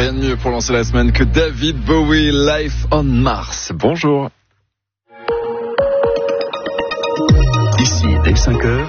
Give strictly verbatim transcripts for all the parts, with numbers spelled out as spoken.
Rien de mieux pour lancer la semaine que David Bowie, Life on Mars. Bonjour. Ici, dès cinq heures,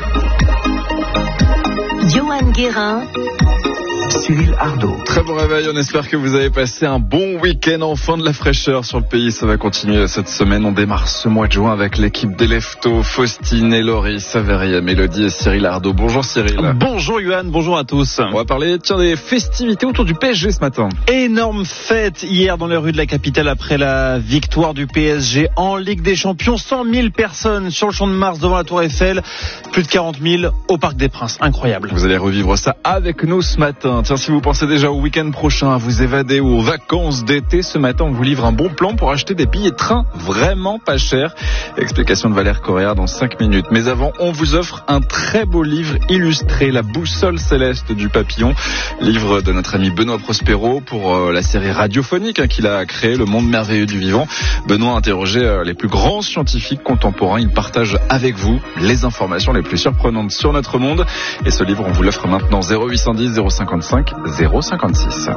Johan Guérin, Cyril Ardo. Très bon réveil, on espère que vous avez passé un bon week-end, enfin de la fraîcheur sur le pays. Ça va continuer cette semaine. On démarre ce mois de juin avec l'équipe d'Elefto, Faustine et Laurie, Saveria, Mélodie et Cyril Ardo. Bonjour Cyril. Bonjour Johan, bonjour à tous. On va parler tiens, des festivités autour du P S G ce matin. Énorme fête hier dans les rues de la capitale après la victoire du P S G en Ligue des Champions. cent mille personnes sur le Champ de Mars devant la Tour Eiffel, plus de quarante mille au Parc des Princes. Incroyable. Vous allez revivre ça avec nous ce matin. Tiens, si vous pensez déjà au week-end prochain, à vous évader ou aux vacances d'été, ce matin on vous livre un bon plan pour acheter des billets de train vraiment pas chers. Explication de Valère Correa dans cinq minutes. Mais avant, on vous offre un très beau livre illustré, La boussole céleste du papillon, livre de notre ami Benoît Prospero pour euh, la série radiophonique hein, qu'il a créée, Le monde merveilleux du vivant. Benoît a interrogé euh, les plus grands scientifiques contemporains. Il partage avec vous les informations les plus surprenantes sur notre monde. Et ce livre, on vous l'offre maintenant. Zéro huit cent dix zéro cinquante-cinq zéro cinquante-six.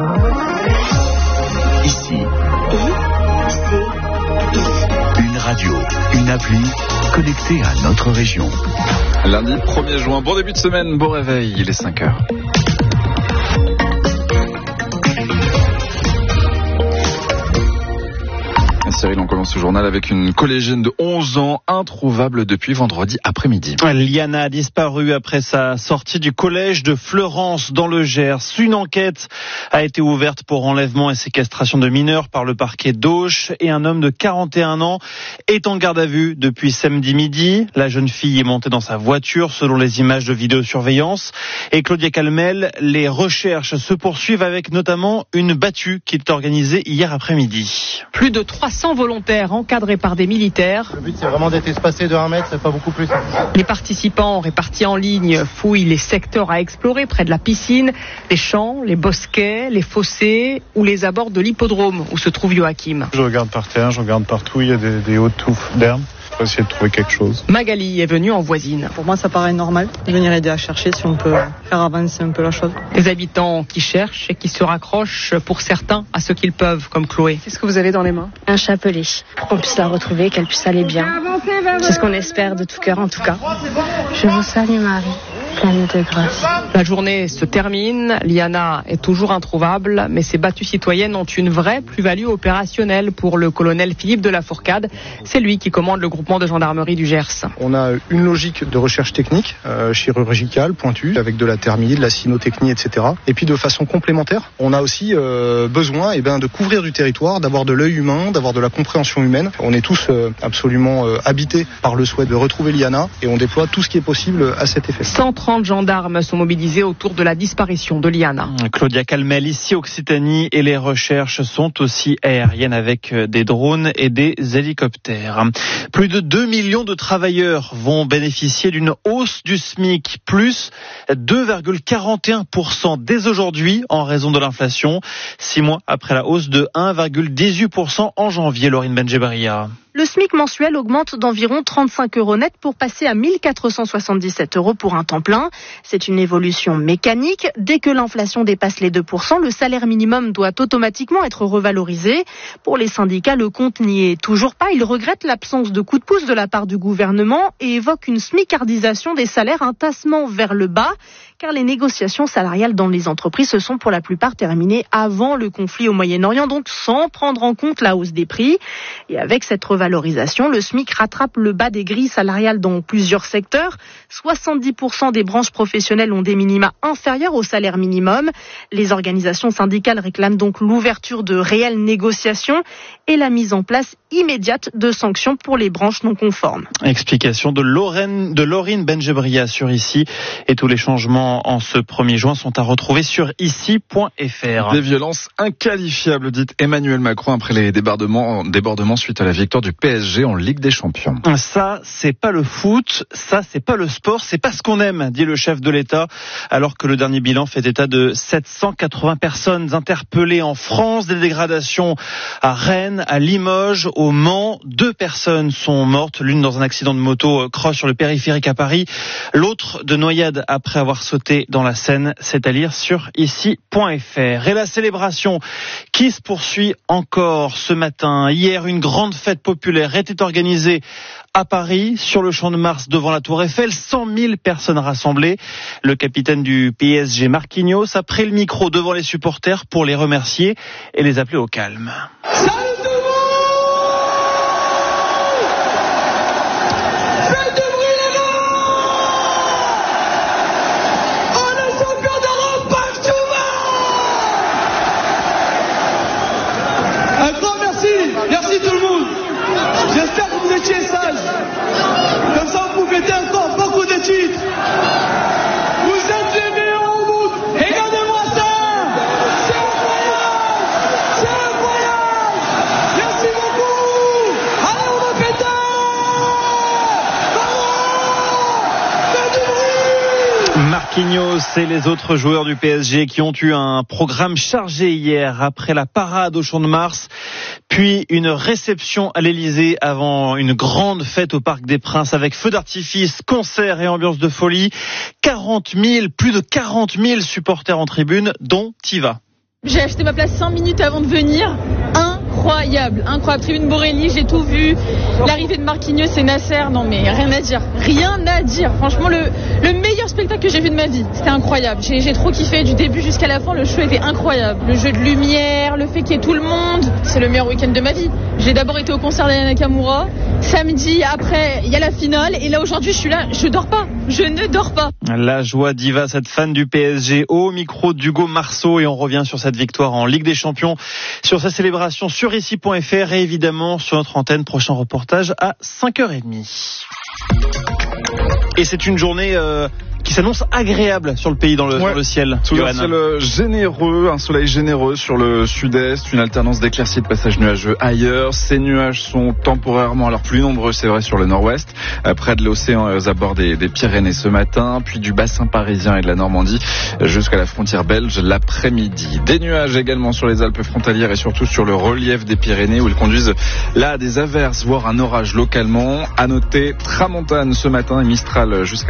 Ici, une radio, une appli connectée à notre région. Lundi premier juin, bon début de semaine, bon réveil, il est cinq heures. Cyril, on commence ce journal avec une collégienne de onze ans, introuvable depuis vendredi après-midi. Liana a disparu après sa sortie du collège de Fleurance dans le Gers. Une enquête a été ouverte pour enlèvement et séquestration de mineurs par le parquet d'Auch et un homme de quarante et un ans est en garde à vue depuis samedi midi. La jeune fille est montée dans sa voiture selon les images de vidéosurveillance. Et Claudia Calmel, les recherches se poursuivent avec notamment une battue qui est organisée hier après-midi. Plus de trois cents volontaires encadrés par des militaires. Le but, c'est vraiment d'être espacé de un mètre, c'est pas beaucoup plus. Les participants répartis en ligne fouillent les secteurs à explorer près de la piscine, les champs, les bosquets, les fossés ou les abords de l'hippodrome où se trouve Joachim. Je regarde par terre, je regarde partout, il y a des, des hautes touffes d'herbe. On va essayer de trouver quelque chose. Magali est venue en voisine. Pour moi, ça paraît normal de venir aider à chercher si on peut faire avancer un peu la chose. Des habitants qui cherchent et qui se raccrochent pour certains à ce qu'ils peuvent, comme Chloé. Qu'est-ce que vous avez dans les mains ? Un chapelet, pour qu'on puisse la retrouver, qu'elle puisse aller bien. C'est ce qu'on espère de tout cœur en tout cas. Je vous salue Marie, pleine de grâce. La journée se termine, Liana est toujours introuvable, mais ces battues citoyennes ont une vraie plus-value opérationnelle pour le colonel Philippe de la Fourcade. C'est lui qui commande le groupement de gendarmerie du Gers. On a une logique de recherche technique, euh, chirurgicale, pointue, avec de la thermie, de la cynotechnie, et cetera. Et puis de façon complémentaire, on a aussi euh, besoin eh ben, de couvrir du territoire, d'avoir de l'œil humain, d'avoir de la compréhension humaine. On est tous euh, absolument euh, habités par le souhait de retrouver Liana et on déploie tout ce qui est possible à cet effet. cent trente gendarmes sont mobilisés autour de la disparition de Liana. Claudia Calmel, ici Occitanie, et les recherches sont aussi aériennes avec des drones et des hélicoptères. Plus de deux millions de travailleurs vont bénéficier d'une hausse du SMIC, plus deux virgule quarante et un pour cent dès aujourd'hui en raison de l'inflation, six mois après la hausse de un virgule dix-huit pour cent en janvier. Laurine Benjebria. Le SMIC mensuel augmente d'environ trente-cinq euros net pour passer à mille quatre cent soixante-dix-sept euros pour un temps plein. C'est une évolution mécanique. Dès que l'inflation dépasse les deux pour cent, le salaire minimum doit automatiquement être revalorisé. Pour les syndicats, le compte n'y est toujours pas. Ils regrettent l'absence de coup de pouce de la part du gouvernement et évoquent une smicardisation des salaires, un tassement vers le bas, car les négociations salariales dans les entreprises se sont pour la plupart terminées avant le conflit au Moyen-Orient, donc sans prendre en compte la hausse des prix. Et avec cette revalorisation, le SMIC rattrape le bas des grilles salariales dans plusieurs secteurs. soixante-dix pour cent des branches professionnelles ont des minima inférieurs au salaire minimum. Les organisations syndicales réclament donc l'ouverture de réelles négociations et la mise en place immédiate de sanctions pour les branches non conformes. Explication de Lorraine, de Laurine Benjebria sur Ici, et tous les changements en ce premier juin sont à retrouver sur ici point f r. Des violences inqualifiables, dit Emmanuel Macron après les débordements, débordements suite à la victoire du P S G en Ligue des Champions. Ça, c'est pas le foot, ça, c'est pas le sport, c'est pas ce qu'on aime, dit le chef de l'État, alors que le dernier bilan fait état de sept cent quatre-vingts personnes interpellées en France, des dégradations à Rennes, à Limoges, au Mans. Deux personnes sont mortes, l'une dans un accident de moto cross sur le périphérique à Paris, l'autre de noyade après avoir sauté sauter dans la Seine. C'est à lire sur ici point f r. Et la célébration qui se poursuit encore ce matin. Hier, une grande fête populaire était organisée à Paris, sur le Champ de Mars devant la Tour Eiffel, cent mille personnes rassemblées. Le capitaine du P S G, Marquinhos, a pris le micro devant les supporters pour les remercier et les appeler au calme. Salut tout le monde! Faites du bruit les gars! On est champion d'Europe partout! Un grand merci! Merci tout le monde! J'espère que vous étiez sages. Comme ça, vous fêtez encore beaucoup de titres. Vous êtes les meilleurs au monde. Regardez-moi ça. C'est incroyable. C'est incroyable. Merci beaucoup. Allez, on va péter. Bravo. Faites du bruit. Marquinhos et les autres joueurs du P S G qui ont eu un programme chargé hier après la parade au Champ de Mars. Puis une réception à l'Elysée avant une grande fête au Parc des Princes avec feux d'artifice, concerts et ambiance de folie. quarante mille, plus de quarante mille supporters en tribune, dont Tiva. J'ai acheté ma place cinq minutes avant de venir. Incroyable, incroyable. Tribune Borelli, j'ai tout vu. L'arrivée de Marquinhos et Nasser, non mais rien à dire. Rien à dire. Franchement, le, le meilleur spectacle que j'ai vu de ma vie. C'était incroyable. J'ai, j'ai trop kiffé du début jusqu'à la fin. Le show était incroyable. Le jeu de lumière, le fait qu'il y ait tout le monde. C'est le meilleur week-end de ma vie. J'ai d'abord été au concert d'Aya Nakamura. Samedi, après, il y a la finale. Et là, aujourd'hui, je suis là. Je dors pas. Je ne dors pas. La joie d'Iva, cette fan du P S G, au micro d'Hugo Marceau. Et on revient sur cette victoire en Ligue des Champions, sur sa célébration sur ici point f r et évidemment sur notre antenne. Prochain reportage à cinq heures trente. Et c'est une journée euh, qui s'annonce agréable sur le pays, dans le, ouais. dans le ciel. Sous un ciel généreux, un soleil généreux sur le sud-est, une alternance d'éclaircies et de passages nuageux ailleurs. Ces nuages sont temporairement alors plus nombreux, c'est vrai, sur le nord-ouest, près de l'océan et aux abords des, des Pyrénées ce matin, puis du bassin parisien et de la Normandie jusqu'à la frontière belge l'après-midi. Des nuages également sur les Alpes frontalières et surtout sur le relief des Pyrénées où ils conduisent là à des averses, voire un orage localement. À noter tramontane ce matin et Mistral jusqu'à